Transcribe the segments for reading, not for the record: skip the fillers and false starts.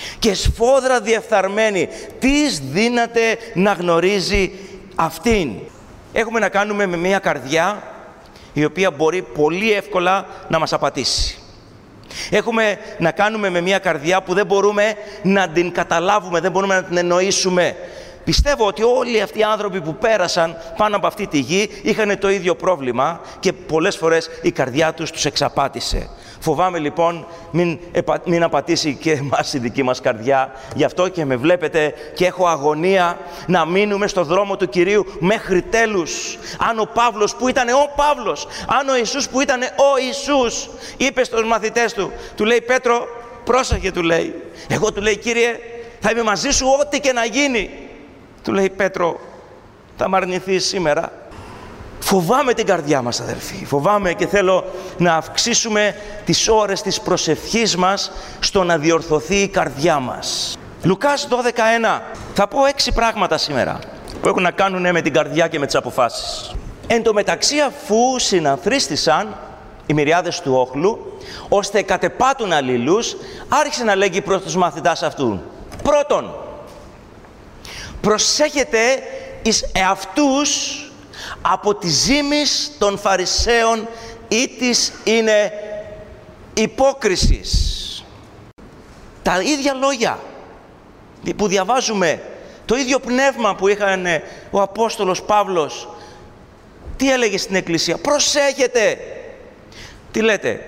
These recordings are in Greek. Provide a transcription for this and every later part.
και σφόδρα διεφθαρμένη. Τις δύναται να γνωρίζει αυτήν. Έχουμε να κάνουμε με μια καρδιά η οποία μπορεί πολύ εύκολα να μας απατήσει. Έχουμε να κάνουμε με μια καρδιά που δεν μπορούμε να την καταλάβουμε, δεν μπορούμε να την εννοήσουμε. Πιστεύω ότι όλοι αυτοί οι άνθρωποι που πέρασαν πάνω από αυτή τη γη είχαν το ίδιο πρόβλημα και πολλές φορές η καρδιά τους εξαπάτησε. Φοβάμαι λοιπόν μην απατήσει και εμάς η δική μας καρδιά. Γι' αυτό και με βλέπετε και έχω αγωνία να μείνουμε στο δρόμο του Κυρίου μέχρι τέλους. Αν ο Παύλος που ήταν ο Παύλος, αν ο Ιησούς που ήταν ο Ιησούς, είπε στους μαθητές του, του λέει Πέτρο, πρόσεχε, του λέει, εγώ, του λέει, Κύριε, θα είμαι μαζί σου ό,τι και να γίνει. Του λέει Πέτρο, θα μ' αρνηθείς σήμερα? Φοβάμαι την καρδιά μας, αδελφοί. Φοβάμαι και θέλω να αυξήσουμε τις ώρες της προσευχής μας στο να διορθωθεί η καρδιά μας. Λουκάς 12:1. Θα πω 6 πράγματα σήμερα που έχουν να κάνουν με την καρδιά και με τις αποφάσεις. Εν τω μεταξύ, αφού συναθρίστησαν οι μυριάδες του όχλου, ώστε κατεπάτουν αλλήλους, άρχισε να λέγει προς τους μαθητάς αυτού. Πρώτον, προσέχετε εις εαυτούς από τη ζήμης των Φαρισαίων ή της είναι υπόκρισης. Τα ίδια λόγια που διαβάζουμε, το ίδιο πνεύμα που είχαν ο Απόστολος Παύλος, τι έλεγε στην Εκκλησία? Προσέχετε. Τι λέτε?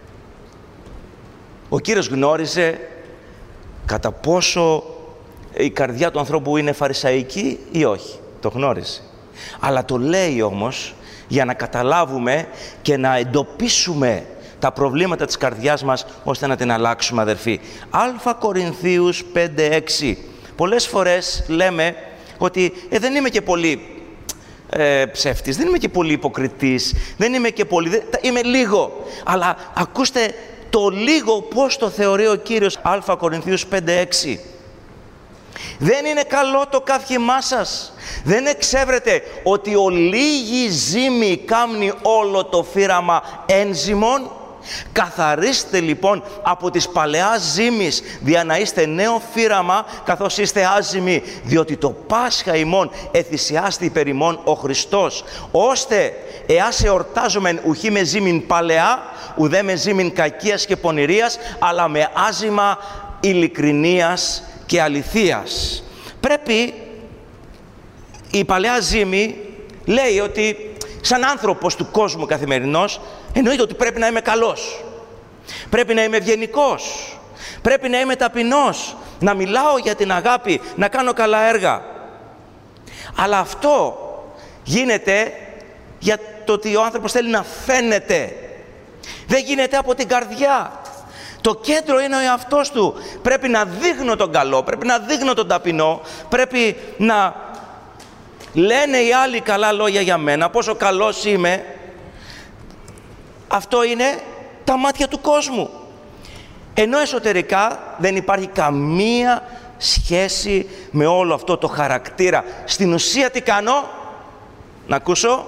Ο Κύριος γνώριζε κατά πόσο η καρδιά του ανθρώπου είναι φαρισαϊκή ή όχι. Το γνώριζε. Αλλά το λέει όμως για να καταλάβουμε και να εντοπίσουμε τα προβλήματα της καρδιάς μας ώστε να την αλλάξουμε, αδερφοί. Α Κορινθίους 5:6. Πολλές φορές λέμε ότι δεν είμαι και πολύ ψεύτης, δεν είμαι και πολύ υποκριτής, δεν είμαι και πολύ, είμαι λίγο. Αλλά ακούστε το λίγο πώς το θεωρεί ο Κύριος. Α Κορινθίους 5:6. Δεν είναι καλό το καύχημά σας? Δεν εξεύρετε ότι ο λίγη ζύμη κάμνει όλο το φύραμα ένζυμων? Καθαρίστε λοιπόν από τις παλαιάς ζύμης, δια να είστε νέο φύραμα, καθώς είστε άζυμοι, διότι το Πάσχα ημών εθυσιάστη υπέρ ημών ο Χριστός, ώστε εάς εορτάζομεν ουχή με ζύμην παλαιά, ουδέ με ζύμην κακίας και πονηρίας, αλλά με άζυμα ειλικρινίας και αληθείας. Πρέπει η παλαιά ζύμη λέει ότι σαν άνθρωπος του κόσμου καθημερινός εννοείται ότι πρέπει να είμαι καλός, πρέπει να είμαι ευγενικός, πρέπει να είμαι ταπεινός, να μιλάω για την αγάπη, να κάνω καλά έργα. Αλλά αυτό γίνεται για το ότι ο άνθρωπος θέλει να φαίνεται, δεν γίνεται από την καρδιά. Το κέντρο είναι ο εαυτός του. Πρέπει να δείχνω τον καλό, πρέπει να δείχνω τον ταπεινό, πρέπει να λένε οι άλλοι καλά λόγια για μένα, πόσο καλός είμαι. Αυτό είναι τα μάτια του κόσμου. Ενώ εσωτερικά δεν υπάρχει καμία σχέση με όλο αυτό το χαρακτήρα. Στην ουσία τι κάνω? Να ακούσω?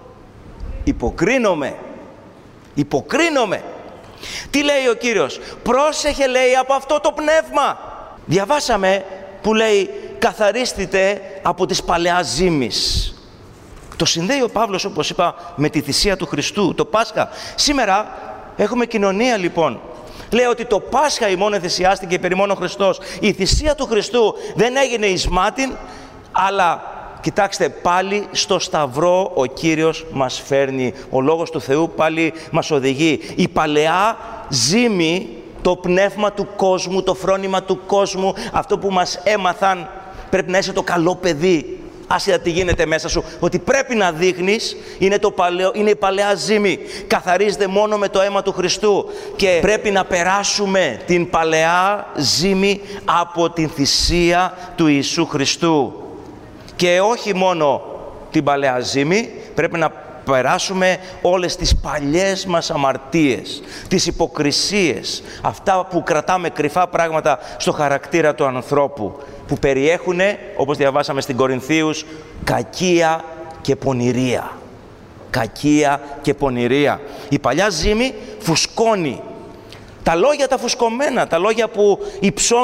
Υποκρίνομαι. Τι λέει ο Κύριος? Πρόσεχε, λέει, από αυτό το πνεύμα. Διαβάσαμε που λέει καθαρίστητε από τις παλαιάς ζύμης. Το συνδέει ο Παύλος, όπως είπα, με τη θυσία του Χριστού, το Πάσχα. Σήμερα έχουμε κοινωνία λοιπόν. Λέει ότι το Πάσχα ημών εθυσιάστηκε υπέρ ημών ο Χριστός. Η θυσία του Χριστού δεν έγινε εις μάτιν, αλλά κοιτάξτε, πάλι στο Σταυρό ο Κύριος μας φέρνει. Ο Λόγος του Θεού πάλι μας οδηγεί. Η παλαιά ζύμη, το πνεύμα του κόσμου, το φρόνημα του κόσμου, αυτό που μας έμαθαν, πρέπει να είσαι το καλό παιδί. Άσχετα τι γίνεται μέσα σου, ότι πρέπει να δείχνεις, είναι η παλαιά ζύμη. Καθαρίζεται μόνο με το αίμα του Χριστού και πρέπει να περάσουμε την παλαιά ζύμη από την θυσία του Ιησού Χριστού. Και όχι μόνο την παλαιά ζύμη, πρέπει να περάσουμε όλες τις παλιές μας αμαρτίες, τις υποκρισίες, αυτά που κρατάμε κρυφά πράγματα στο χαρακτήρα του ανθρώπου, που περιέχουν, όπως διαβάσαμε στην Κορινθίους, κακία και πονηρία. Κακία και πονηρία. Η παλιά ζύμη φουσκώνει. Τα λόγια τα φουσκωμένα, τα λόγια που υψώνουν